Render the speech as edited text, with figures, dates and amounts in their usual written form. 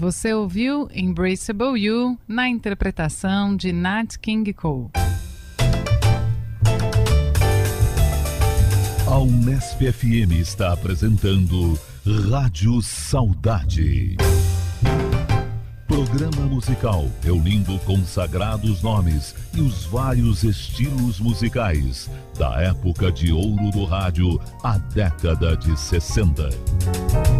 Você ouviu Embraceable You na interpretação de Nat King Cole. A Unesp FM está apresentando Rádio Saudade. Programa musical reunindo consagrados nomes e os vários estilos musicais da época de ouro do rádio, a década de 60.